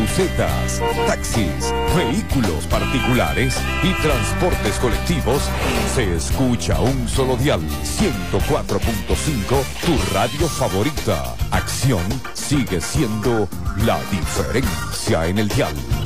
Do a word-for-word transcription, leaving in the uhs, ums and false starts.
busetas, taxis, vehículos particulares y transportes colectivos, se escucha un solo dial, ciento cuatro punto cinco, tu radio favorita. Acción sigue siendo la diferencia en el dial.